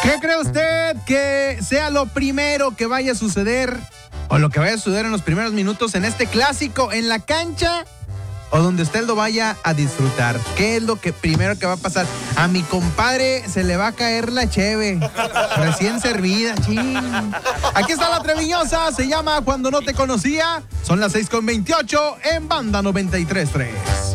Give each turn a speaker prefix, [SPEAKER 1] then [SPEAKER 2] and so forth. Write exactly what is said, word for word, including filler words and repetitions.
[SPEAKER 1] ¿Qué cree usted que sea lo primero que vaya a suceder o lo que vaya a suceder en los primeros minutos en este clásico, en la cancha o donde usted lo vaya a disfrutar? ¿Qué es lo que primero que va a pasar? A mi compadre se le va a caer la cheve recién servida. Chin. Aquí está la Treviñosa, se llama Cuando no te conocía. Son las seis con veintiocho en Banda noventa y tres punto tres.